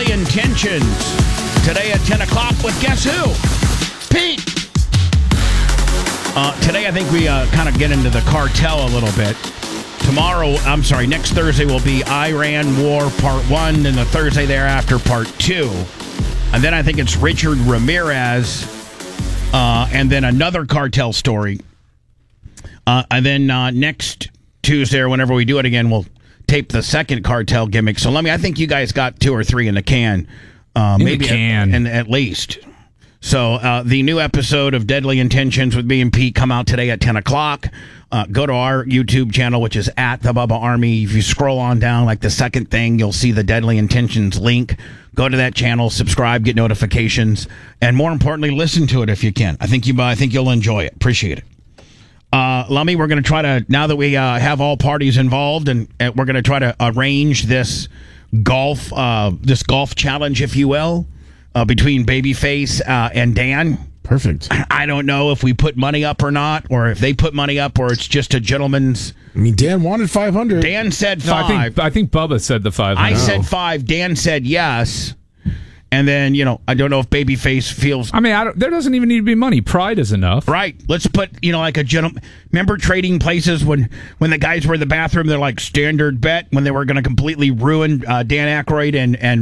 Deadly Intentions. Today at 10 o'clock with guess who? Pete. Today I think we kind of get into the cartel a little bit. Next Thursday will be Iran War Part 1, and the Thursday thereafter Part 2. And then I think it's Richard Ramirez, and then another cartel story. And then next Tuesday or whenever we do it again, we'll tape the second cartel gimmick. So I think you guys got 2 or 3 in the can. Maybe at least. So the new episode of Deadly Intentions with me and Pete come out today at 10 o'clock. Go to our YouTube channel, which is at the Bubba Army. If you scroll on down, like the second thing, you'll see the Deadly Intentions link. Go to that channel, subscribe, get notifications, and more importantly, listen to it if you can. I think you'll enjoy it. Appreciate it. Lummy, we're going to try to, now that we have all parties involved, and we're going to try to arrange this golf challenge, if you will, between Babyface and Dan. Perfect. I don't know if we put money up or not, or if they put money up, or it's just a gentleman's. I mean, Dan wanted 500. Dan said 5. I think Bubba said the 500. I said 5. Dan said yes. And then, I don't know if Babyface feels... I mean, there doesn't even need to be money. Pride is enough. Right. Let's put, like a gentleman... Remember Trading Places when the guys were in the bathroom, they're like standard bet when they were going to completely ruin Dan Aykroyd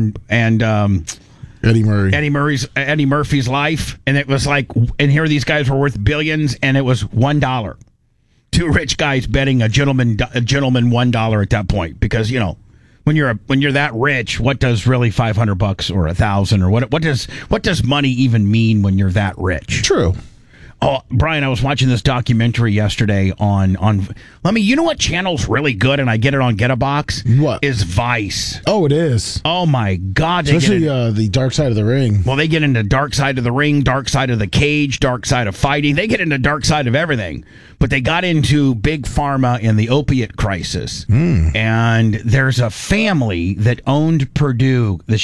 and Eddie Murray. Eddie Murphy's life. And it was like... And here these guys were worth billions, and it was $1. 2 rich guys betting a gentleman $1 at that point. Because, when you're that rich, what does really $500 or $1,000 or what does money even mean when you're that rich? True. Oh, Brian, I was watching this documentary yesterday on. Let me. You know what channel's really good, and I get it on Getabox. What is Vice? Oh, it is. Oh my God! Especially the Dark Side of the Ring. Well, they get into Dark Side of the Ring, Dark Side of the Cage, Dark Side of Fighting. They get into Dark Side of everything. But they got into Big Pharma and the opiate crisis. And there's a family that owned Purdue, the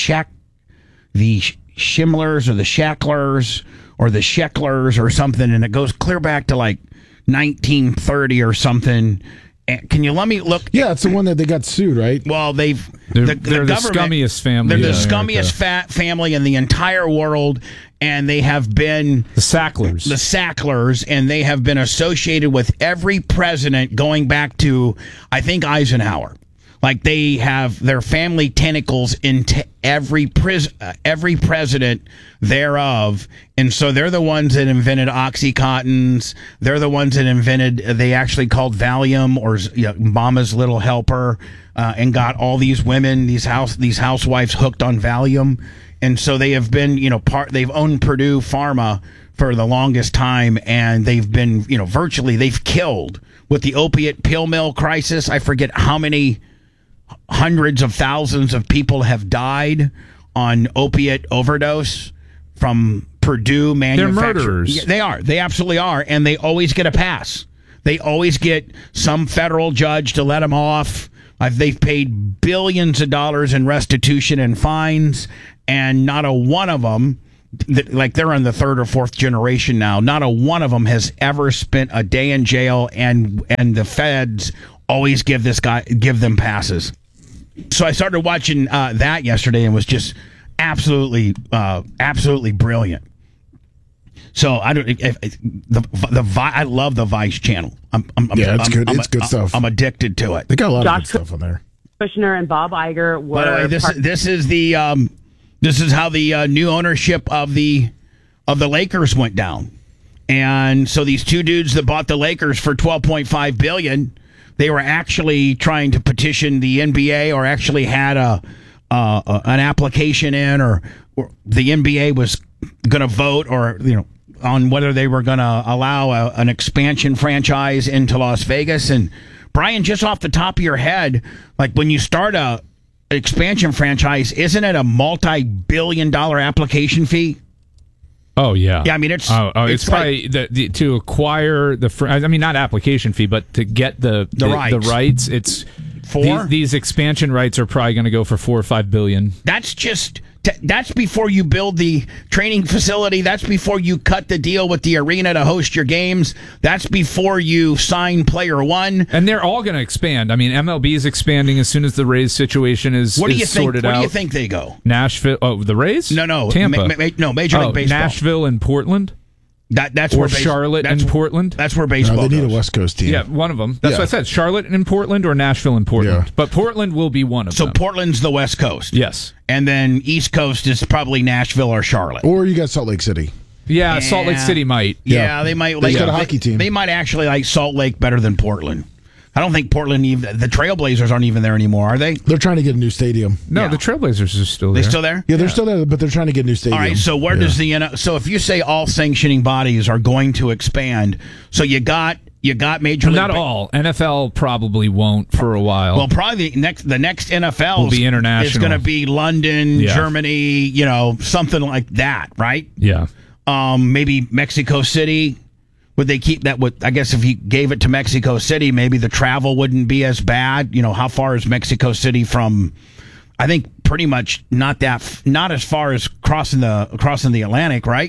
Schimlers or the Shacklers or the Shecklers or something, and it goes clear back to like 1930 or something. Can you let me look? Yeah, it's the one that they got sued, right? Well, they're the scummiest family. They're the scummiest family in the entire world, and they have been the Sacklers. The Sacklers, and they have been associated with every president going back to, I think, Eisenhower. Like they have their family tentacles into every president thereof, and so they're the ones that invented OxyContins. They're the ones that invented. They actually called Valium or Mama's Little Helper, and got all these women, these housewives hooked on Valium, and so they have been They've owned Purdue Pharma for the longest time, and they've been virtually they've killed with the opiate pill mill crisis. I forget how many. Hundreds of thousands of people have died on opiate overdose from Purdue manufacturers. They're murderers. Yeah, they are. They absolutely are. And they always get a pass. They always get some federal judge to let them off. They've paid billions of dollars in restitution and fines, and not a one of them, like they're in the 3rd or 4th generation now, not a one of them has ever spent a day in jail, and the feds always give them passes. So I started watching that yesterday and was just absolutely brilliant. So I don't. I love the Vice channel. It's good. It's good stuff. I'm addicted to it. They got a lot of good stuff on there. Kushner and Bob Iger were. By the way, this is how the new ownership of the Lakers went down, and so these 2 dudes that bought the Lakers for $12.5 billion. They were actually trying to petition the NBA, or actually had an application in, or the NBA was going to vote, or on whether they were going to allow an expansion franchise into Las Vegas. And Brian, just off the top of your head, like when you start a expansion franchise, isn't it a multi-billion-dollar application fee? Oh yeah, yeah. I mean, it's probably to acquire not application fee, but to get the rights. It's 4? These expansion rights are probably going to go for $4 or $5 billion. That's before you build the training facility. That's before you cut the deal with the arena to host your games. That's before you sign player one. And they're all going to expand. I mean, MLB is expanding as soon as the Rays situation is sorted out. Where do you think they go? Nashville. Oh, the Rays? No. Tampa. Major League Baseball. Nashville and Portland? That's or where Charlotte and Portland? That's where baseball No, they need goes. a West Coast team. Yeah, one of them. That's what I said. Charlotte and Portland or Nashville and Portland. Yeah. But Portland will be one of them. So Portland's the West Coast. Yes. And then East Coast is probably Nashville or Charlotte. Or you got Salt Lake City. Yeah, Salt Lake City might. Yeah, they might. They got a hockey team. They might actually like Salt Lake better than Portland. I don't think Portland even. The Trailblazers aren't even there anymore, are they? They're trying to get a new stadium. No, Yeah. the Trailblazers are still there. They still there? Yeah, they're still there, but they're trying to get a new stadium. All right. So where does so if you say all sanctioning bodies are going to expand, so you got Major League. Not all. NFL probably won't for a while. Well, probably the next NFL will be international. It's going to be London, Germany, something like that, right? Yeah. Maybe Mexico City. Would they keep that? I guess if he gave it to Mexico City, maybe the travel wouldn't be as bad. How far is Mexico City from? I think pretty much not as far as crossing the Atlantic, right?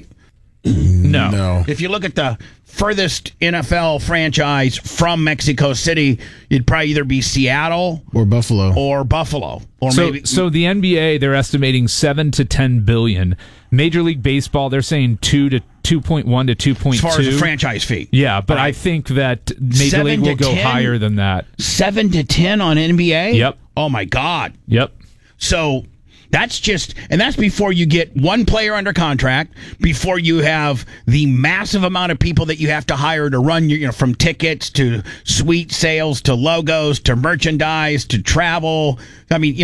No. If you look at the furthest NFL franchise from Mexico City, it'd probably either be Seattle or Buffalo. Or maybe. So the NBA, they're estimating $7 to $10 billion. Major League Baseball, they're saying 2 to 2.1 to 2.2 as far as the franchise fee. Yeah, but I think that Major League will go higher than that. 7 to 10 on NBA? Yep. Oh my God. Yep. So that's before you get one player under contract, before you have the massive amount of people that you have to hire to run from tickets to suite sales to logos to merchandise to travel. I mean,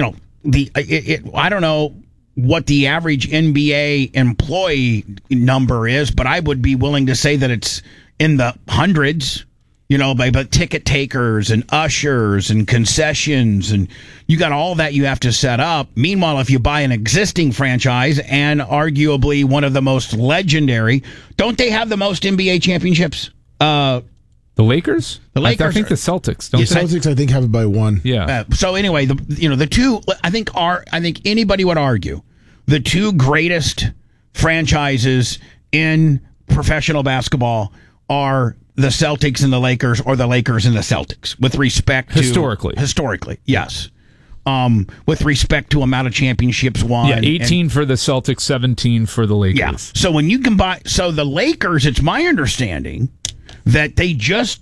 I don't know what the average NBA employee number is, but I would be willing to say that it's in the hundreds. But ticket takers and ushers and concessions, and you got all that you have to set up. Meanwhile, if you buy an existing franchise and arguably one of the most legendary, don't they have the most NBA championships? The Lakers? The Lakers. I think the Celtics. The Celtics, I think, have it by one. Yeah. So anyway, the two, I think anybody would argue the two greatest franchises in professional basketball are the Celtics and the Lakers, or the Lakers and the Celtics, with respect to historically, yes. With respect to amount of championships won. Yeah, 18 for the Celtics, 17 for the Lakers. Yeah. So when you combine, the Lakers, it's my understanding that they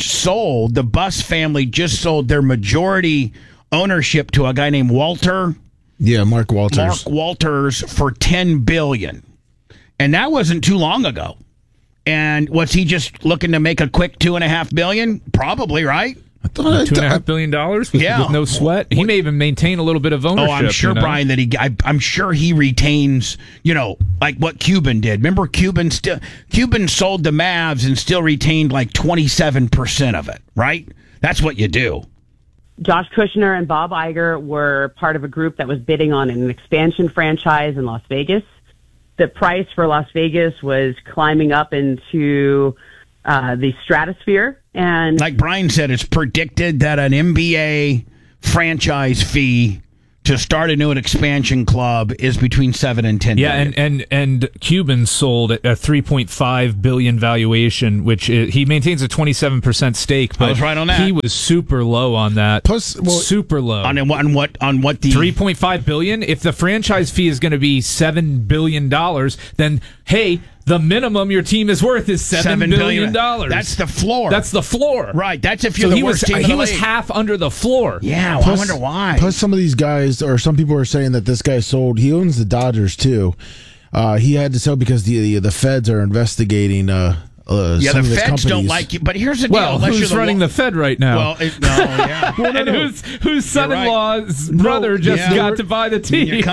the Buss family just sold their majority ownership to a guy named Walter. Yeah, Mark Walters. Mark Walters for $10 billion, and that wasn't too long ago. And was he just looking to make a quick $2.5 billion? Probably, right? I thought $2.5 billion with no sweat. He may even maintain a little bit of ownership. Oh, I'm sure, Brian, that I'm sure he retains, like what Cuban did. Remember, Cuban sold the Mavs and still retained like 27% of it, right? That's what you do. Josh Kushner and Bob Iger were part of a group that was bidding on an expansion franchise in Las Vegas. The price for Las Vegas was climbing up into the stratosphere. And like Brian said, it's predicted that an NBA franchise fee to start a new expansion club is between 7 and 10 billion. Yeah, and Cuban sold at a $3.5 billion valuation, which he maintains a 27% stake. But I was right on that. He was super low on that. Super low. On what the $3.5 billion? If the franchise fee is going to be $7 billion, then hey, the minimum your team is worth is $7 billion. That's the floor. That's the floor. Right. That's if you're the worst team in the league. He was half under the floor. Yeah, I wonder why. Plus, some of these guys, or some people are saying that this guy sold. He owns the Dodgers too. He had to sell because the feds are investigating. The feds don't like you. But here's the deal. Well, who's running the Fed right now? Well, yeah. And whose son-in-law's brother just got to buy the team? You're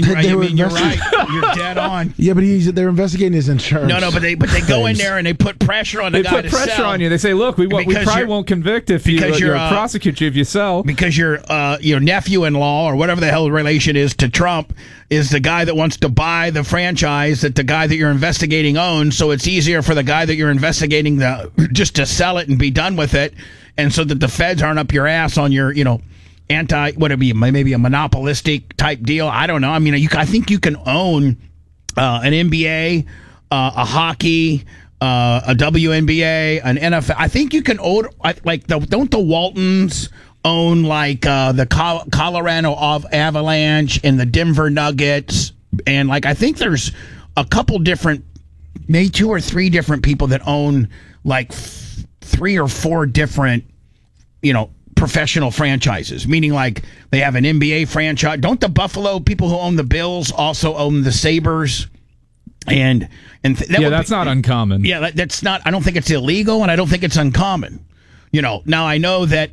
right. You're dead on. Yeah, but they're investigating his insurance. No, but they go in there and they put pressure on the guy to sell. They put pressure on you. They say, look, we probably won't convict if you prosecute you if you sell. Because your nephew-in-law or whatever the hell the relation is to Trump is the guy that wants to buy the franchise that the guy that you're investigating owns, so it's easier for the guy that you're investigating just to sell it and be done with it, and so that the feds aren't up your ass on your would it be maybe a monopolistic type deal? I don't know. I mean, I think you can own an NBA, a hockey, a WNBA, an NFL. I think you can own don't the Waltons own like the Colorado Avalanche and the Denver Nuggets, and like I think there's a couple different, maybe 2 or 3 different people that own like 3 or 4 different, professional franchises, meaning like they have an NBA franchise. Don't the Buffalo people who own the Bills also own the Sabres? And that's not uncommon. Yeah, that's not. I don't think it's illegal, and I don't think it's uncommon. Now I know that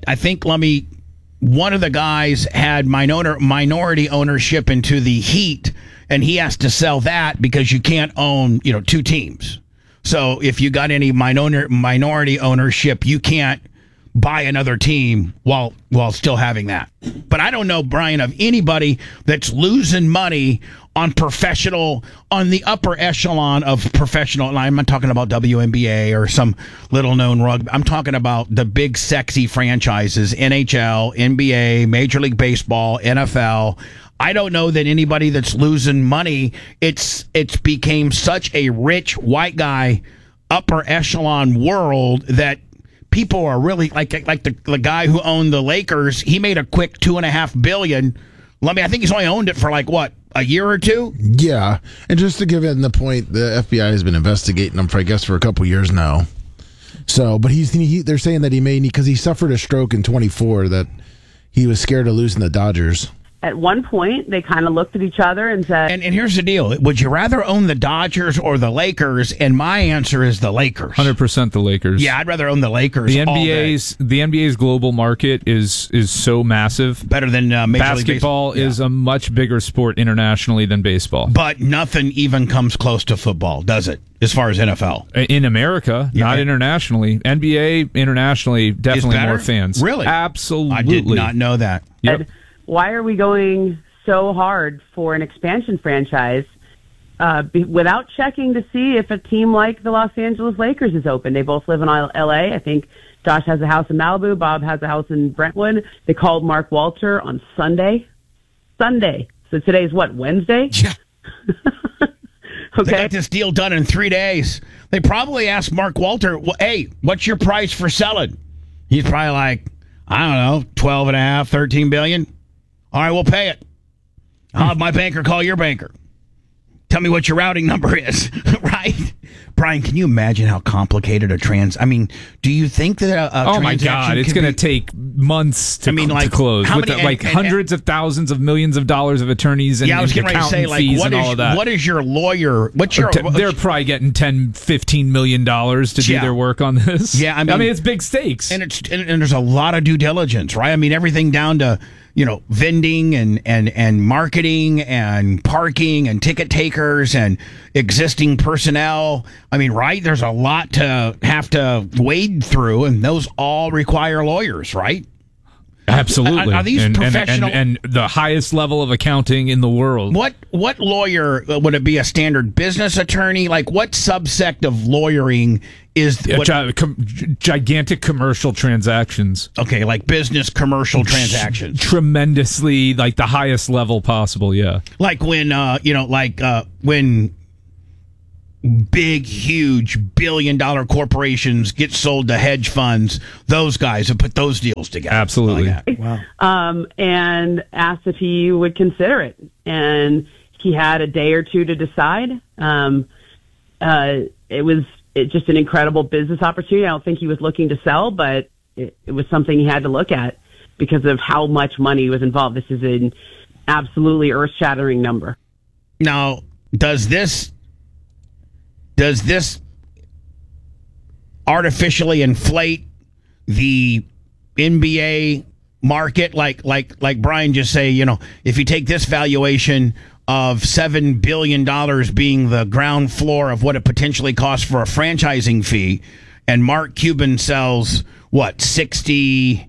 one of the guys had minority ownership into the Heat, and he has to sell that because you can't own 2 teams. So if you got any minority ownership, you can't buy another team while still having that. But I don't know, Brian, of anybody that's losing money on the upper echelon of professional. And I'm not talking about WNBA or some little known rugby. I'm talking about the big sexy franchises, NHL, NBA, Major League Baseball, NFL. I don't know that anybody that's losing money. It's became such a rich white guy upper echelon world that people are really like the guy who owned the Lakers. He made a quick $2.5 billion. I think he's only owned it for a year or 2. Yeah, and just to give it the point, the FBI has been investigating him for a couple years now. So, but they're saying that he may need, because he suffered a stroke in 24, that he was scared of losing the Dodgers. At one point, they kind of looked at each other and said... And here's the deal. Would you rather own the Dodgers or the Lakers? And my answer is the Lakers. 100% the Lakers. Yeah, I'd rather own the Lakers. The NBA's global market is so massive. Better than Major League Basketball is a much bigger sport internationally than baseball. But nothing even comes close to football, does it? As far as NFL. In America, not internationally. NBA, internationally, definitely more fans. Really? Absolutely. I did not know that. Yep. Why are we going so hard for an expansion franchise without checking to see if a team like the Los Angeles Lakers is open? They both live in L.A. I think Josh has a house in Malibu. Bob has a house in Brentwood. They called Mark Walter on Sunday. So today's what, Wednesday? Yeah. Okay. They got this deal done in 3 days. They probably asked Mark Walter, well, hey, what's your price for selling? He's probably like, I don't know, 12 and a half, 13 billion. All right, we'll pay it. I'll have my banker call your banker. Tell me what your routing number is, right? Brian, can you imagine how complicated do you think that a oh my God, it's going to take months to close with hundreds of thousands of millions of dollars of attorneys and I was getting ready to say, all of that. What is your lawyer? They're probably getting $10-15 million to do their work on this. Yeah, I mean it's big stakes, and there's a lot of due diligence, right? I mean everything down to vending and marketing and parking and ticket takers and existing personnel. I mean, right? There's a lot to have to wade through, and those all require lawyers, right? Absolutely. Are these professional? And the highest level of accounting in the world. What lawyer, would it be a standard business attorney? Like what subsect of lawyering is... gigantic commercial transactions. Okay, like business commercial transactions. Tremendously, like the highest level possible, yeah. Like when, when big, huge billion-dollar corporations get sold to hedge funds, those guys have put those deals together. Absolutely. Like wow. And asked if he would consider it. And he had a day or 2 to decide. It was just an incredible business opportunity. I don't think he was looking to sell, but it was something he had to look at because of how much money was involved. This is an absolutely earth-shattering number. Now, does this artificially inflate the NBA market? Like Brian just say, if you take this valuation of $7 billion being the ground floor of what it potentially costs for a franchising fee, and Mark Cuban sells 72%,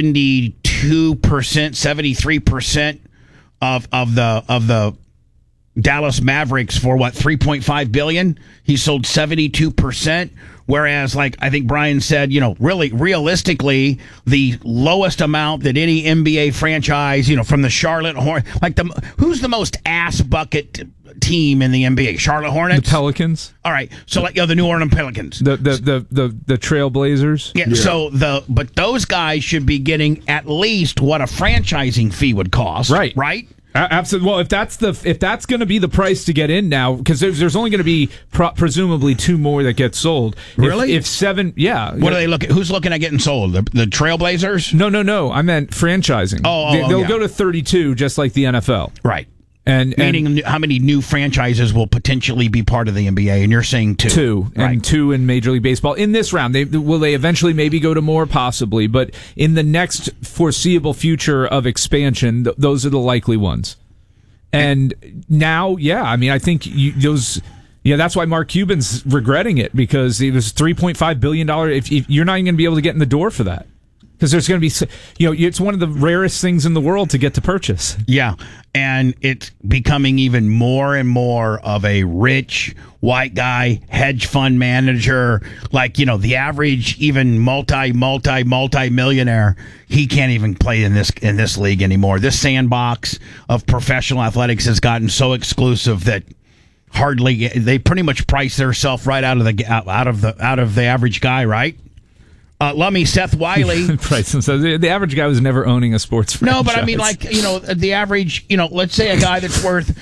73% of Dallas Mavericks for what, $3.5 billion. He sold 72%. Whereas, like I think Brian said, really realistically, the lowest amount that any NBA franchise, from the Charlotte Hornets, who's the most ass bucket team in the NBA? Charlotte Hornets, the Pelicans. All right, so the New Orleans Pelicans, the Trailblazers. Yeah. But those guys should be getting at least what a franchising fee would cost. Right. Absolutely. Well, if that's going to be the price to get in now, because there's only going to be presumably 2 more that get sold. Really? If 7, yeah. What are they looking? Who's looking at getting sold? The Trailblazers? No. I meant franchising. They'll go to 32, just like the NFL. Right. Meaning how many new franchises will potentially be part of the NBA? And you're saying 2. 2, right. And 2 in Major League Baseball. In this round, will they eventually maybe go to more? Possibly. But in the next foreseeable future of expansion, those are the likely ones. And now, I think that's why Mark Cuban's regretting it, because it was $3.5 billion. If you're not even going to be able to get in the door for that. Because there's going to be, it's one of the rarest things in the world to get to purchase. Yeah, and it's becoming even more and more of a rich white guy hedge fund manager. The average even multi-millionaire, he can't even play in this league anymore. This sandbox of professional athletics has gotten so exclusive that they pretty much price themselves right out of the average guy, right? Lummy, Seth Wiley. The average guy was never owning a sports franchise. No, but I mean, the average, let's say a guy that's worth,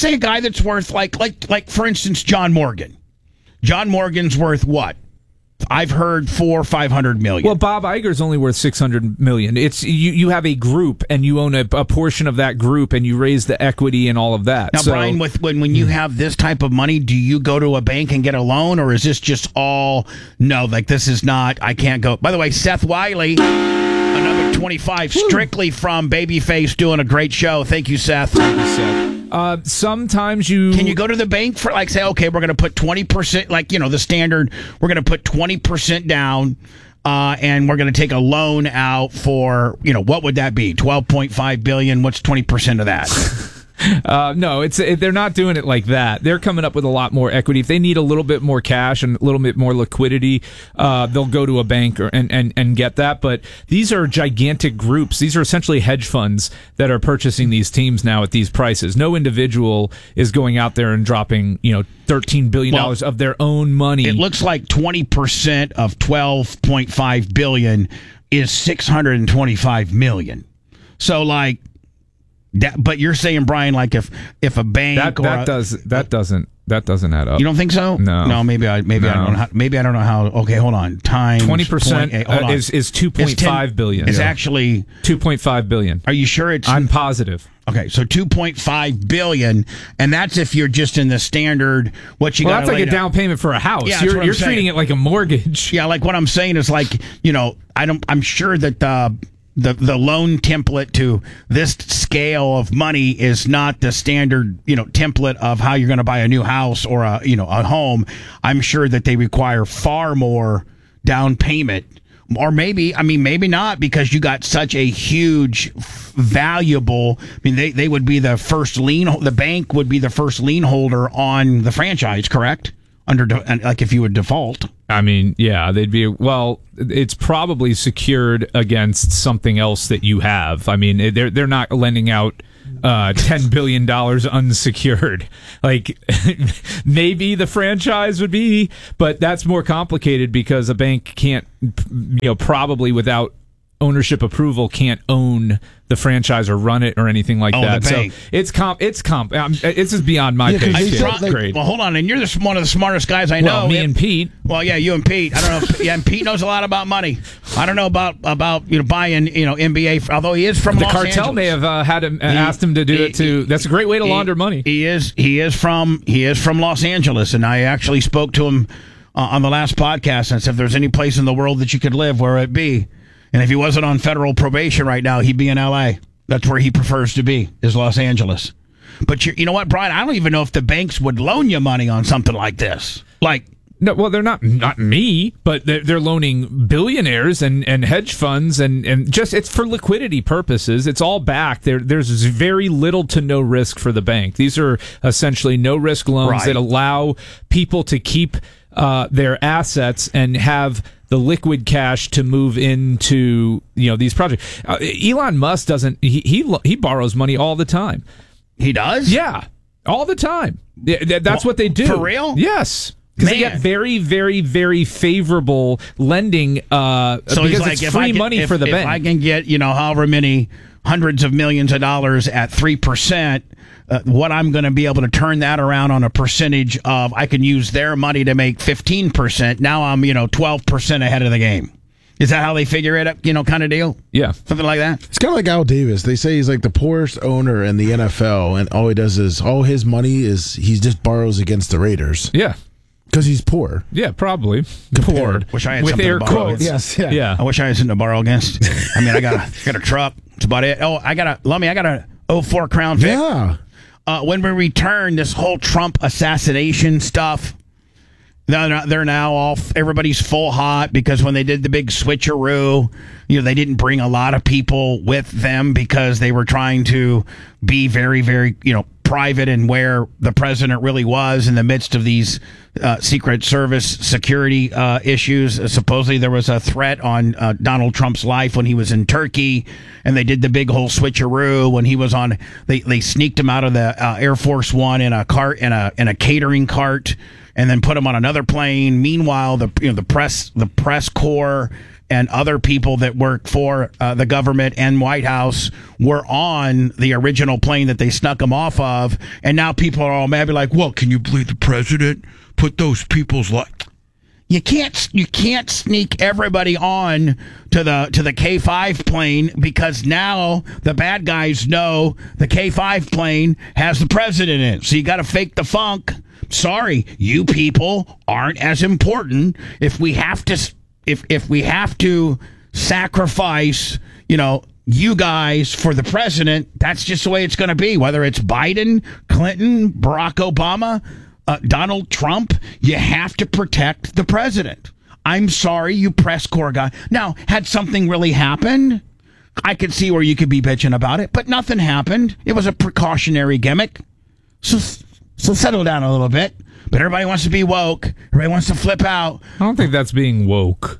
like for instance, John Morgan. John Morgan's worth what? I've heard $400 or $500 million. Well, Bob Iger's only worth $600 million. It's you have a group and you own a portion of that group and you raise the equity and all of that. Now, Brian, when you have this type of money, do you go to a bank and get a loan, or is this just all this is not? I can't go. By the way, Seth Wiley, another 25, strictly from Babyface, doing a great show. Thank you, Seth. Sometimes can you go to the bank for say, okay, we're going to put 20%, the standard, we're going to put 20% down, and we're going to take a loan out for, what would that be? $12.5 billion. What's 20% of that? No, they're not doing it like that. They're coming up with a lot more equity. If they need a little bit more cash and a little bit more liquidity, they'll go to a bank and get that. But these are gigantic groups. These are essentially hedge funds that are purchasing these teams now at these prices. No individual is going out there and dropping, $13 billion of their own money. It looks like 20% of $12.5 billion is $625 million. So but you're saying, Brian, if a bank that doesn't add up. You don't think so? No. Maybe I don't know how. Okay, hold on. Times 20% is $2.5 billion. It's actually $2.5 billion. Are you sure it's? I'm positive. Okay, so $2.5 billion, and that's if you're just in the standard. What you got? That's like a down payment for a house. Yeah, you're treating it like a mortgage. Yeah, what I'm saying is I'm sure that the loan template to this scale of money is not the standard, template of how you're going to buy a new house or a home. I'm sure that they require far more down payment, or maybe not, because you got such a huge valuable. They would be the first lien. The bank would be the first lien holder on the franchise, correct? If you would default. They'd be, it's probably secured against something else that you have. They're not lending out $10 billion unsecured. Maybe the franchise would be, but that's more complicated because a bank can't, probably without ownership approval, can't own the franchise or run it or anything like that. So it's It's just beyond my pay grade. Well, hold on, and you're one of the smartest guys I know. Me and Pete. Well, yeah, you and Pete. I don't know. And Pete knows a lot about money. I don't know about buying NBA. Although he is from the Los cartel Angeles. may have asked him to do it too. That's a great way to launder money. He is from Los Angeles, and I actually spoke to him on the last podcast and said, if there's any place in the world that you could live, where it be. And if he wasn't on federal probation right now, he'd be in L.A. That's where he prefers to be, is Los Angeles. But you know what, Brian? I don't even know if the banks would loan you money on something like this. No, well, they're not me, but they're loaning billionaires and hedge funds and just it's for liquidity purposes. It's all back. There's very little to no risk for the bank. These are essentially no risk loans that allow people to keep their assets and have the liquid cash to move into these projects. Elon Musk doesn't. He borrows money all the time. He does? Yeah, all the time. That's what they do. For real? Yes. Because they get very, very, very favorable lending so because it's free money for the bank. If I can get, however many hundreds of millions of dollars at 3%, what I'm going to be able to turn that around on a percentage of, I can use their money to make 15%. Now I'm, 12% ahead of the game. Is that how they figure it up, kind of deal? Yeah. Something like that? It's kind of like Al Davis. They say he's like the poorest owner in the NFL, and all he does is, all his money is, he just borrows against the Raiders. Yeah. Because he's poor. Yeah, probably. Compared. Poor. Wish I had with something air to borrow quotes. against. Yes, yeah. I wish I had something to borrow against. I mean, I got a truck. That's about it. Oh, I got a 04 Crown Vic. Yeah. When we return, this whole Trump assassination stuff, they're now all, everybody's full hot because when they did the big switcheroo, they didn't bring a lot of people with them because they were trying to be very, very, private and where the president really was in the midst of these Secret Service security issues. Supposedly there was a threat on Donald Trump's life when he was in Turkey, and they did the big whole switcheroo when he was on. They sneaked him out of the Air Force One in a cart in a catering cart, and then put him on another plane. Meanwhile, the press corps and other people that work for the government and White House were on the original plane that they snuck them off of, and now people are all mad. Be like, "Well, can you believe the president put those people's life?" You can't sneak everybody on to the K-5 plane because now the bad guys know the K-5 plane has the president in it. So you got to fake the funk. Sorry, you people aren't as important. If we have to sacrifice, you guys for the president, that's just the way it's going to be. Whether it's Biden, Clinton, Barack Obama, Donald Trump, you have to protect the president. I'm sorry, you press corps guy. Now, had something really happened, I could see where you could be bitching about it, but nothing happened. It was a precautionary gimmick. So settle down a little bit. But everybody wants to be woke. Everybody wants to flip out. I don't think that's being woke.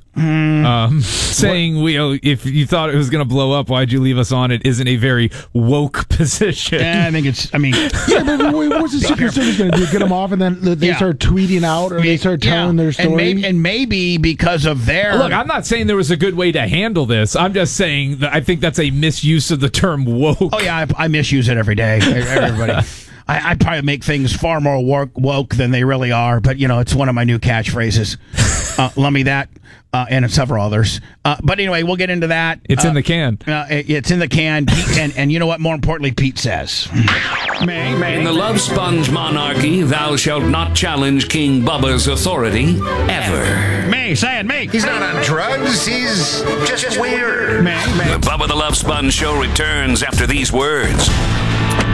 Saying if you thought it was going to blow up, why'd you leave us on it? Isn't a very woke position. Yeah, I think it's. I mean, yeah, but what's the Secret Service going to do? Get them off, and then they start tweeting out, or they start telling their story. And maybe because of their look, I'm not saying there was a good way to handle this. I'm just saying that I think that's a misuse of the term woke. Oh yeah, I misuse it every day. Everybody. I probably make things far more woke than they really are, but it's one of my new catchphrases. Love me that, and several others. But anyway, we'll get into that. It's in the can. It's in the can. Pete, and you know what? More importantly, Pete says. In the Love Sponge monarchy, thou shalt not challenge King Bubba's authority ever. Me, say it, me. He's not on drugs. He's just weird. The Bubba the Love Sponge show returns after these words.